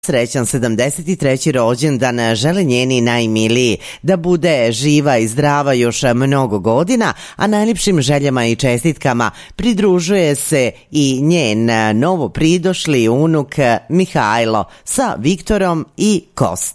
Srećan 73. rođendan žele njeni najmiliji, da bude živa i zdrava još mnogo godina, a najljepšim željama i čestitkama pridružuje se i njen novo pridošli unuk Mihajlo sa Viktorom i Kostom.